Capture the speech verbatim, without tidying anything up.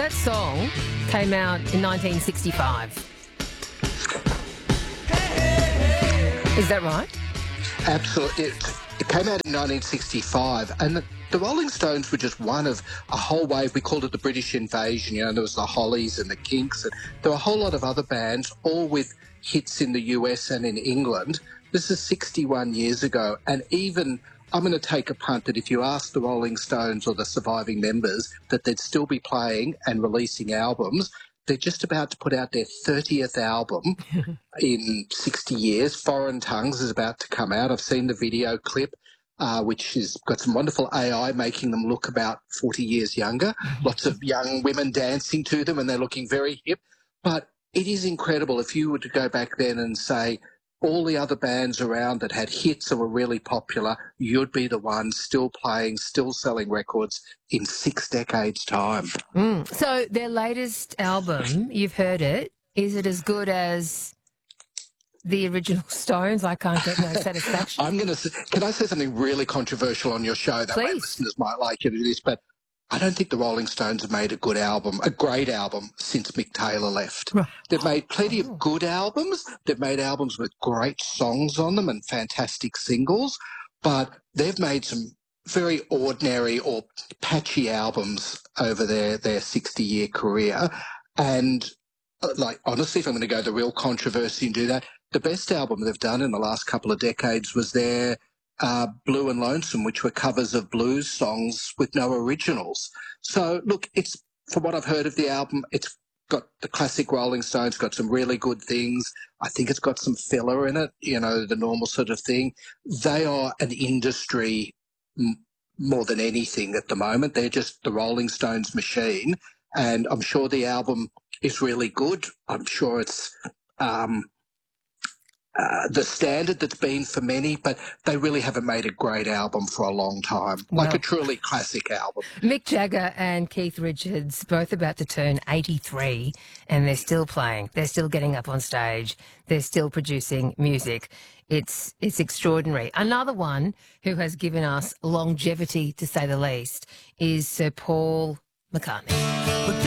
that song came out in nineteen sixty-five. Is that right? Absolutely. It, it came out in nineteen sixty-five, and the, the Rolling Stones were just one of a whole wave. We called it the British Invasion. You know, there was the Hollies and the Kinks, and there were a whole lot of other bands, all with hits in the U S and in England. This is sixty-one years ago, and even I'm going to take a punt that if you ask the Rolling Stones or the surviving members that they'd still be playing and releasing albums. They're just about to put out their thirtieth album in sixty years. Foreign Tongues is about to come out. I've seen the video clip, uh, which has got some wonderful A I making them look about forty years younger. Lots of young women dancing to them, and they're looking very hip. But it is incredible if you were to go back then and say, all the other bands around that had hits and were really popular, you'd be the one still playing, still selling records in six decades' time. Mm. So their latest album, you've heard it. Is it as good as the original Stones? I can't get no satisfaction. I'm going to. Can I say something really controversial on your show? That way Please. listeners might like you to do this, but I don't think the Rolling Stones have made a good album, a great album, since Mick Taylor left. Right. They've made plenty of good albums. They've made albums with great songs on them and fantastic singles, but they've made some very ordinary or patchy albums over their, their sixty-year career. And, uh, like, honestly, if I'm going to go the real controversy and do that, the best album they've done in the last couple of decades was their Uh, Blue and Lonesome, which were covers of blues songs with no originals. So, look, it's from what I've heard of the album, it's got the classic Rolling Stones, got some really good things. I think it's got some filler in it, you know, the normal sort of thing. They are an industry m- more than anything at the moment. They're just the Rolling Stones machine, and I'm sure the album is really good. I'm sure it's Um, Uh, the standard that's been for many, but they really haven't made a great album for a long time, Well, like a truly classic album. Mick Jagger and Keith Richards, both about to turn eighty-three, and they're still playing. They're still getting up on stage. They're still producing music. It's it's extraordinary. Another one who has given us longevity, to say the least, is Sir Paul McCartney.